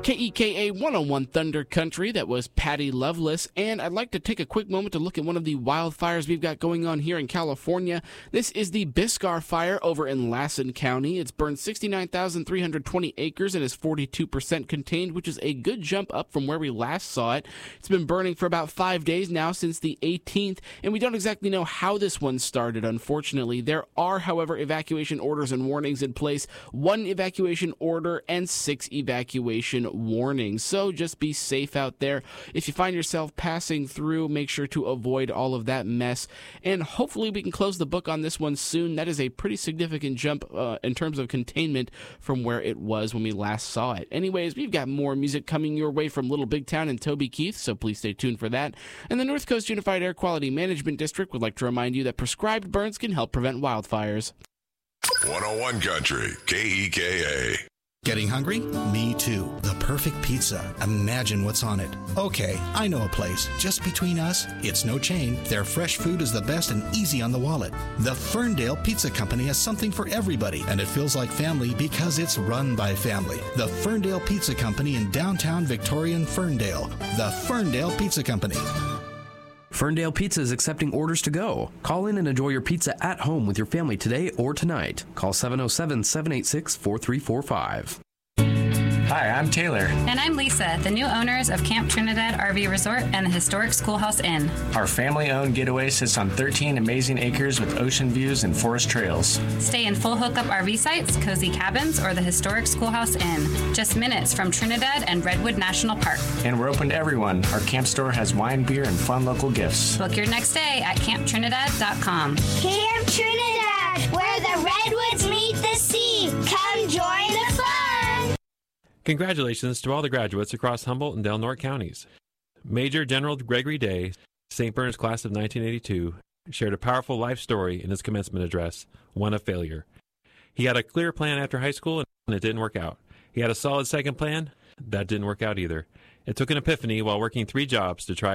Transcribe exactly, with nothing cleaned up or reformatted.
K E K A one oh one Thunder Country, that was Patty Loveless, and I'd like to take a quick moment to look at one of the wildfires we've got going on here in California. This is the Biscar Fire over in Lassen County. It's burned sixty-nine thousand three hundred twenty acres and is forty-two percent contained, which is a good jump up from where we last saw it. It's been burning for about five days now, since the eighteenth, and we don't exactly know how this one started, unfortunately. There are, however, evacuation orders and warnings in place, one evacuation order and six evacuation warnings. So just be safe out there. If you find yourself passing through, make sure to avoid all of that mess. And hopefully we can close the book on this one soon. That is a pretty significant jump uh, in terms of containment from where it was when we last saw it. Anyways, we've got more music coming your way from Little Big Town and Toby Keith, so please stay tuned for that. And the North Coast Unified Air Quality Management District would like to remind you that prescribed burns can help prevent wildfires. one oh one Country, K E K A. Getting hungry? Me too. The perfect pizza. Imagine what's on it. Okay, I know a place. Just between us, it's no chain. Their fresh food is the best and easy on the wallet. The Ferndale Pizza Company has something for everybody, and it feels like family because it's run by family. The Ferndale Pizza Company in downtown Victorian Ferndale. The Ferndale Pizza Company. Ferndale Pizza is accepting orders to go. Call in and enjoy your pizza at home with your family today or tonight. Call seven oh seven, seven eight six, four three four five. Hi, I'm Taylor. And I'm Lisa, the new owners of Camp Trinidad R V Resort and the historic Schoolhouse Inn. Our family-owned getaway sits on thirteen amazing acres with ocean views and forest trails. Stay in full hookup R V sites, cozy cabins, or the historic Schoolhouse Inn. Just minutes from Trinidad and Redwood National Park. And we're open to everyone. Our camp store has wine, beer, and fun local gifts. Book your next day at camp trinidad dot com. Camp Trinidad, where the redwoods meet the sea. Come join the fun. Congratulations to all the graduates across Humboldt and Del Norte counties. Major General Gregory Day, Saint Bernard's class of nineteen eighty-two, shared a powerful life story in his commencement address, one of failure. He had a clear plan after high school, and it didn't work out. He had a solid second plan. That didn't work out either. It took an epiphany while working three jobs to try